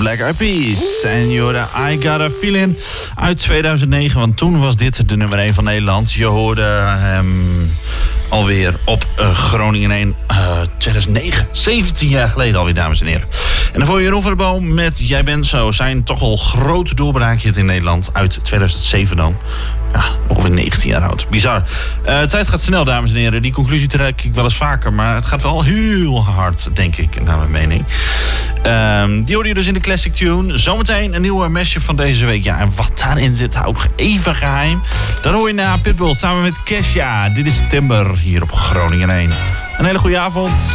Black Eyed Peas. En je hoorde I Got A Feeling uit 2009. Want toen was dit de nummer 1 van Nederland. Je hoorde hem alweer op Groningen 1 2009. 17 jaar geleden alweer, dames en heren. En daarvoor Jeroen van der Boom met Jij Bent Zo. Zijn toch al grote doorbraakje in Nederland. Uit 2007 dan. Ja, ongeveer 19 jaar oud. Bizar. Tijd gaat snel, dames en heren. Die conclusie trek ik wel eens vaker. Maar het gaat wel heel hard, denk ik, naar mijn mening. Die hoorde je dus in de Classic Tune. Zometeen een nieuwe mashup van deze week. Ja, en wat daarin zit, hou ik even geheim. Dan hoor je na Pitbull samen met Kesha. Dit is Timber hier op Groningen 1. Een hele goede avond.